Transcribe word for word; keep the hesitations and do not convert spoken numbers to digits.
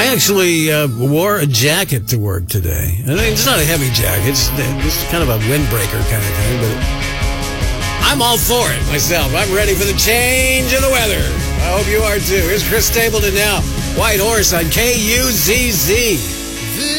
I actually uh, wore a jacket to work today. I mean, it's not a heavy jacket. It's, it's kind of a windbreaker kind of thing, but I'm all for it myself. I'm ready for the change of the weather. I hope you are too. Here's Chris Stapleton now. White Horse on K U Z Z.